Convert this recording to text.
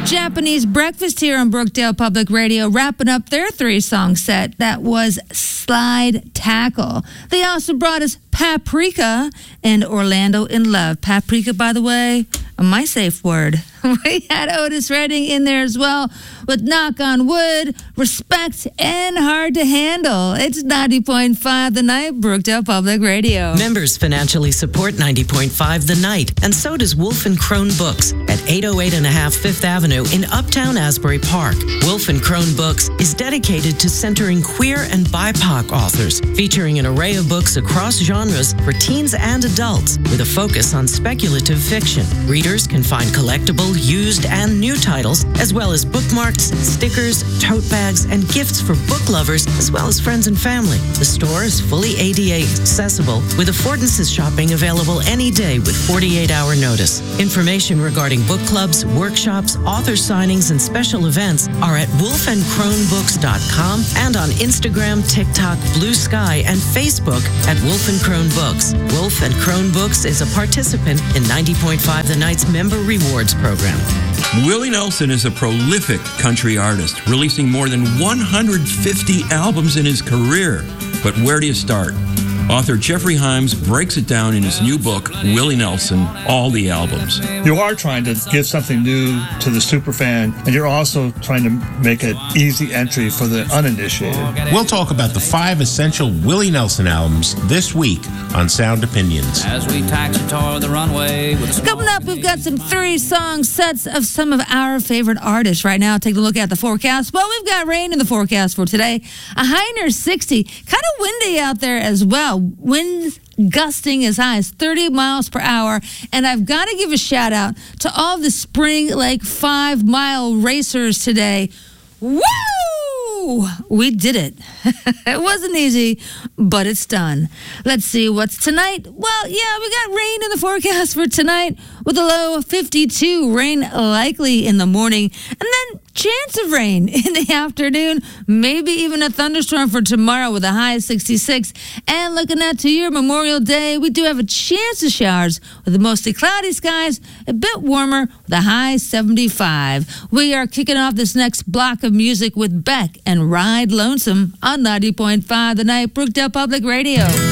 Japanese Breakfast here on Brookdale Public Radio, wrapping up their 3-song set. That was Slide Tackle. They also brought us Paprika and Orlando in Love. Paprika, by the way, my safe word. We had Otis Redding in there as well with Knock on Wood, Respect, and Hard to Handle. It's 90.5 The Night, Brookdale Public Radio. Members financially support 90.5 The Night, and so does Wolf & Crone Books at 808 and a half Fifth Avenue in Uptown Asbury Park. Wolf & Crone Books is dedicated to centering queer and BIPOC authors, featuring an array of books across genres for teens and adults with a focus on speculative fiction. Readers can find collectible, used, and new titles, as well as bookmarks, stickers, tote bags, and gifts for book lovers, as well as friends and family. The store is fully ADA accessible, with affordances shopping available any day with 48-hour notice. Information regarding book clubs, workshops, author signings, and special events are at wolfandcronebooks.com and on Instagram, TikTok, Blue Sky, and Facebook at Wolf & Crone Books. Wolf & Crone Books is a participant in 90.5 The Night's Member Rewards Program. Willie Nelson is a prolific country artist, releasing more than 150 albums in his career. But where do you start? Author Jeffrey Himes breaks it down in his new book, Willie Nelson, All the Albums. You are trying to give something new to the superfan, and you're also trying to make an easy entry for the uninitiated. We'll talk about the 5 essential Willie Nelson albums this week on Sound Opinions. As we taxi toward the runway. Coming up, we've got some 3-song sets of some of our favorite artists. Right now, take a look at the forecast. Well, we've got rain in the forecast for today. A high near 60. Kind of windy out there as well. Winds gusting as high as 30 miles per hour. And I've got to give a shout out to all the Spring Lake 5-mile racers today. Woo! We did it. It wasn't easy, but it's done. Let's see what's tonight. Well, yeah, we got rain in the forecast for tonight with a low of 52. Rain likely in the morning, and then chance of rain in the afternoon. Maybe even a thunderstorm for tomorrow with a high of 66. And looking at to your Memorial Day, we do have a chance of showers with mostly cloudy skies, a bit warmer with a high 75. We are kicking off this next block of music with Beck and Ride Lonesome on 90.5 The Night, Brookdale Public Radio.